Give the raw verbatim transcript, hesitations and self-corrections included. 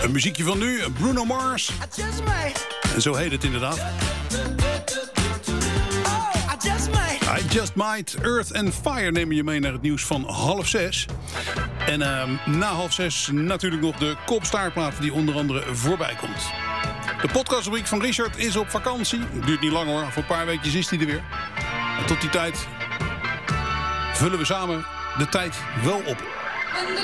Een muziekje van nu, Bruno Mars. En zo heet het inderdaad. I Just Might. Earth and Fire nemen je mee naar het nieuws van half zes. En uh, na half zes natuurlijk nog de kopstaartplaat die onder andere voorbij komt. De podcastrubriek van Richard is op vakantie. Duurt niet lang hoor, voor een paar weekjes is hij er weer. En tot die tijd vullen we samen de tijd wel op.